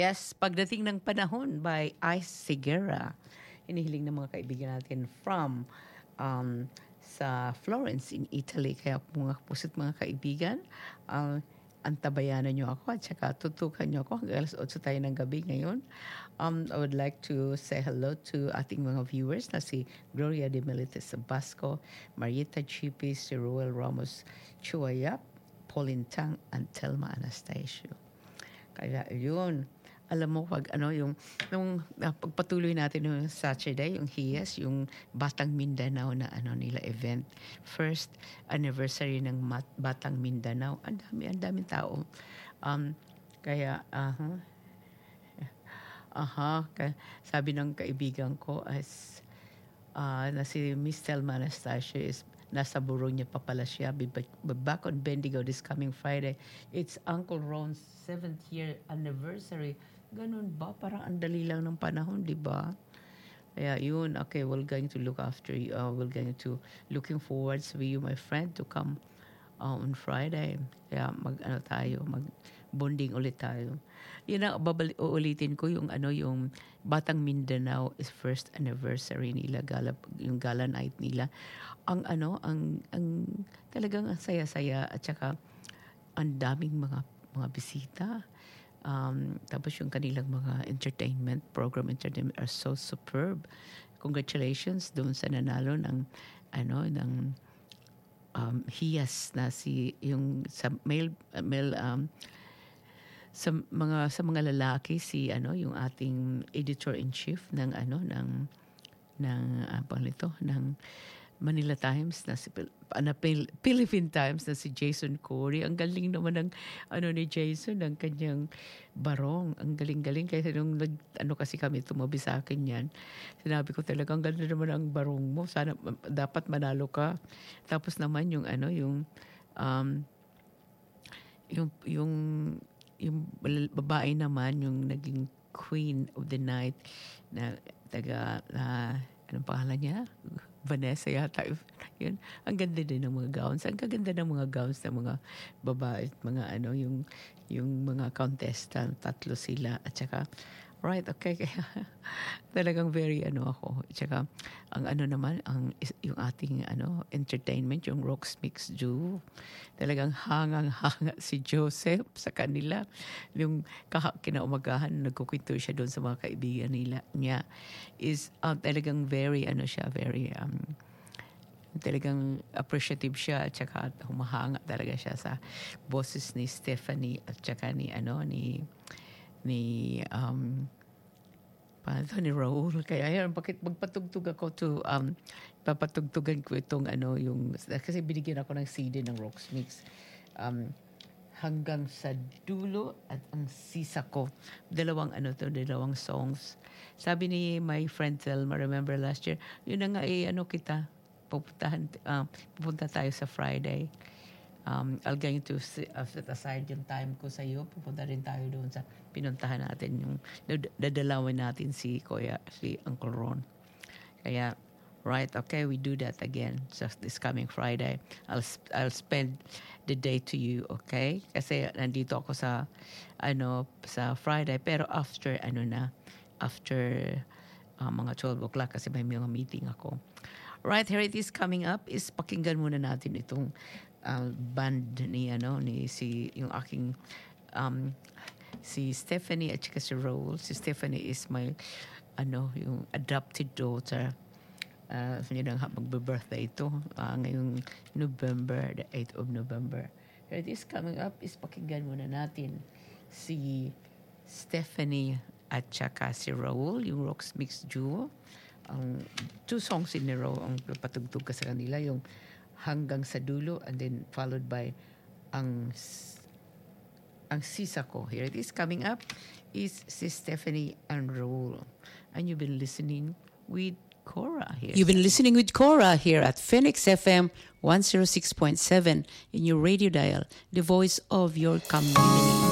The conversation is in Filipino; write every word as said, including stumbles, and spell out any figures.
Yes, Pagdating ng Panahon by Ice Segura. Inihiling ng mga kaibigan natin from um, sa Florence in Italy. Kaya mga pusit mga kaibigan, uh, antabayanan nyo ako at saka tutukan nyo ako hanggang alas otso tayo ng gabi ngayon. Um, I would like to say hello to ating mga viewers na si Gloria de Melites Basco, Marieta Chipis, si Roel Ramos Chuayap, Pauline Tang, and Telma Anastasio. Kaya yun, alam mo pag ano yung nung uh, pagpatuloy natin yung Saturday, yung H I E S, yung Batang Mindanao na ano nila event, first anniversary ng Mat- Batang Mindanao. Ang dami, ang daming tao. Um kaya aha. Aha, kaya, sabi ng kaibigan ko as uh, na si Miss Telma Anastasio is nasa Buronia pa pala siya. Be back on Bendigo this coming Friday. It's Uncle Ron's seventh year anniversary. Ganun ba? Parang ang dali lang ng panahon, di ba? Kaya yun, okay, we're going to look after you. Uh, we're going to, looking forward to you, my friend, to come uh, on Friday. Kaya mag, ano tayo, mag bonding ulit tayo. Yun ang babali, uulitin ko yung ano, yung Batang Mindanao is first anniversary nila, gala, yung gala night nila. Ang ano, ang, ang talagang ang saya-saya at saka ang daming mga mga bisita. Um, tapos yung kanilang mga entertainment, program entertainment are so superb. Congratulations doon sa nanalo ng ano ng um, H I E S na si yung sa male male um, sa mga sa mga lalaki si ano yung ating editor in chief ng ano ng ng uh, pang ito ng Manila Times na si ano, Philippine Times na si Jason Corey. Ang galing naman ng ano ni Jason, ng kanyang barong. Ang galing-galing kasi nung nag, ano kasi kami tumabi sa akin yan. Sinabi ko talaga ang ganda naman ang barong mo. Sana dapat manalo ka. Tapos naman yung ano yung um, yung yung yung babae naman yung naging queen of the night na taga uh, anong pangalan niya? Vanessa yata. Yun. Ang ganda din ng mga gowns. Ang kaganda ng mga gowns ng mga babae at mga ano, yung, yung mga contestant. Tatlo sila. At saka, right, okay. Kaya talagang very ano ako. At saka, ang ano naman, ang, yung ating ano, entertainment, yung Rocks Mix Duo. Talagang hangang-hanga si Joseph sa kanila. Yung kah- kinaumagahan, nagkukwento siya doon sa mga kaibigan nila niya. Is uh, talagang very, ano siya, very, um, talagang appreciative siya at saka humahanga talaga siya sa boses ni Stephanie at saka ni, ano, ni, ni, um, paano ni Raul. Kaya yan, bakit magpatugtog ako to, um, papatugtugan ko itong ano, yung, kasi binigyan ako ng C D ng Rocks Mix. Um, hanggang sa dulo at ang sisa ko. Dalawang ano to, dalawang songs. Sabi ni my friend Telma, remember last year, yun na nga eh, ano kita, pupuntahan, uh, pupunta tayo sa Friday. Um, I'll going to uh, set aside yung time ko sa iyo. Pupunta rin tayo doon sa pinuntahan natin, yung dadalawin natin si Kuya, si Uncle Ron. Kaya, right, okay, we do that again just this coming Friday. I'll I'll spend the day to you, okay? Kasi nandito ako sa ano sa Friday, pero after ano na, after uh, mga twelve o'clock kasi may mga meeting ako. Right, here it is coming up. Is pakinggan muna natin itong uh, band ni ano ni si yung aking um si Stephanie at saka si Raul. Si Stephanie is my ano yung adopted daughter. Uh, so yun ang magbe-birthday ito uh, ngayong November, the eighth of November. Here it is coming up. Is pakinggan muna natin si Stephanie at saka si Raul, yung Rocks Mix Duo. Ang two songs in a row ang patugtog ka sa kanila, yung Hanggang sa Dulo and then followed by ang ang sisa ko. Here it is coming up is si Stephanie and Raul. And you've been listening with Cora here. You've been listening with Cora here at Phoenix F M one oh six point seven in your radio dial, the voice of your community.